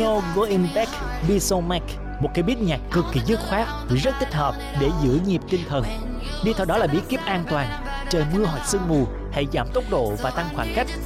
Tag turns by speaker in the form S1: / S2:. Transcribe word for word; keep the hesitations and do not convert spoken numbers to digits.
S1: No Going Back Bisomac, một cái beat nhạc cực kỳ dứt khoát, rất thích hợp để giữ nhịp tinh thần. Đi theo đó là bí kíp an toàn, trời mưa hoặc sương mù, hãy giảm tốc độ và tăng khoảng cách